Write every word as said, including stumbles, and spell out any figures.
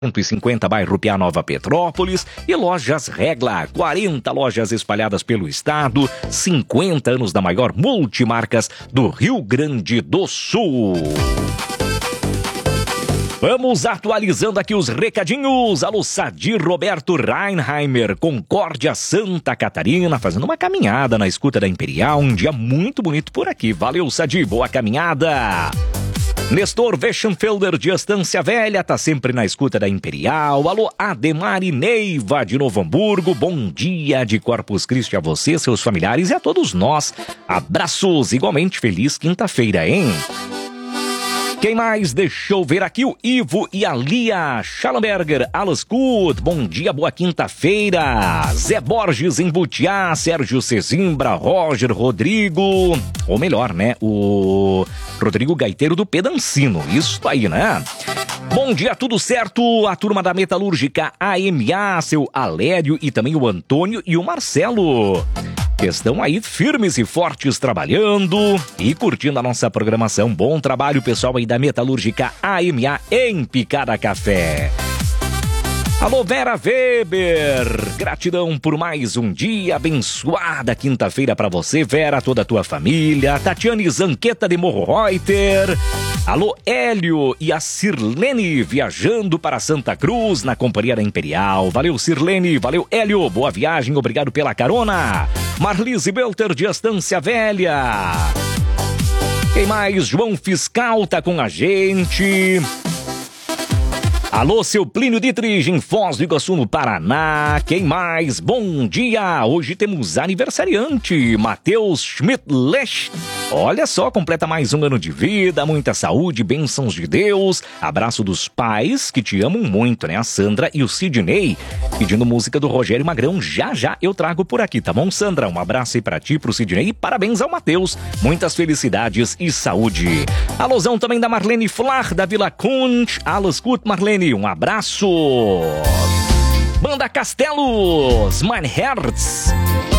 cento e cinquenta, bairro Piá, Nova Petrópolis, e Lojas Regla, quarenta lojas espalhadas pelo estado, cinquenta anos da maior multimarcas do Rio Grande do Sul. Vamos atualizando aqui os recadinhos. Alô, Sadi Roberto Reinheimer, Concórdia, Santa Catarina, fazendo uma caminhada na escuta da Imperial. Um dia muito bonito por aqui. Valeu, Sadi, boa caminhada. Nestor Weschenfelder de Estância Velha, tá sempre na escuta da Imperial. Alô, Ademar e Neiva de Novo Hamburgo, bom dia de Corpus Christi a você, seus familiares e a todos nós. Abraços, igualmente feliz quinta-feira, hein? Quem mais? Deixa eu ver aqui o Ivo e a Lia Schallenberger, Alascut, bom dia, boa quinta-feira. Zé Borges em Butiá, Sérgio Cezimbra, Roger, Rodrigo, ou melhor, né, o Rodrigo Gaiteiro do Pedancino, isso aí, né? Bom dia, tudo certo? A turma da Metalúrgica A M A, seu Alério e também o Antônio e o Marcelo. Estão aí firmes e fortes trabalhando e curtindo a nossa programação. Bom trabalho, pessoal aí da Metalúrgica A M A em Picada Café. Alô, Vera Weber, gratidão por mais um dia, abençoada quinta-feira pra você, Vera, toda a tua família. Tatiane Zanqueta de Morro Reuter. Alô, Hélio e a Sirlene viajando para Santa Cruz na companhia da Imperial. Valeu, Sirlene, valeu, Hélio, boa viagem, obrigado pela carona. Marlise Belter de Estância Velha. Quem mais? João Fiscal tá com a gente. Alô, seu Plínio Dietrich, em Foz do Iguaçu, no Paraná. Quem mais? Bom dia! Hoje temos aniversariante, Matheus Schmidt-Lech. Olha só, completa mais um ano de vida, muita saúde, bênçãos de Deus. Abraço dos pais que te amam muito, né? A Sandra e o Sidney, pedindo música do Rogério Magrão. Já, já eu trago por aqui, tá bom, Sandra? Um abraço aí pra ti, pro Sidney e parabéns ao Matheus. Muitas felicidades e saúde. Alôzão também da Marlene Flach, da Vila Kunch. Alascut, Marlene. Um abraço. Banda Castelos, Mein Herz.